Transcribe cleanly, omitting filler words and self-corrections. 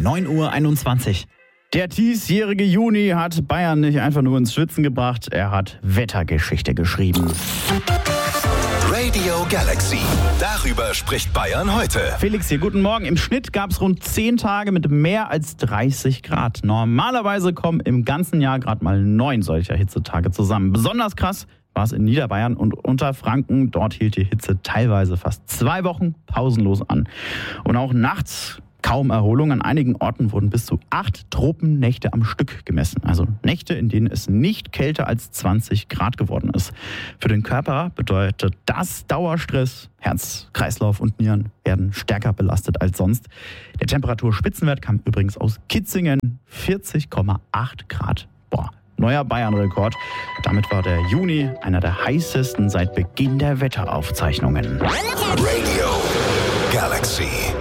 9:21 Uhr. Der diesjährige Juni hat Bayern nicht einfach nur ins Schwitzen gebracht, er hat Wettergeschichte geschrieben. Radio Galaxy. Darüber spricht Bayern heute. Felix hier, guten Morgen. Im Schnitt gab es rund 10 Tage mit mehr als 30 Grad. Normalerweise kommen im ganzen Jahr gerade mal 9 solcher Hitzetage zusammen. Besonders krass war es in Niederbayern und Unterfranken. Dort hielt die Hitze teilweise fast 2 Wochen pausenlos an. Und auch nachts kaum Erholung. An einigen Orten wurden bis zu 8 Tropennächte am Stück gemessen. Also Nächte, in denen es nicht kälter als 20 Grad geworden ist. Für den Körper bedeutet das Dauerstress. Herz, Kreislauf und Nieren werden stärker belastet als sonst. Der Temperaturspitzenwert kam übrigens aus Kitzingen. 40,8 Grad. Boah. Neuer Bayern-Rekord. Damit war der Juni einer der heißesten seit Beginn der Wetteraufzeichnungen. Radio Galaxy.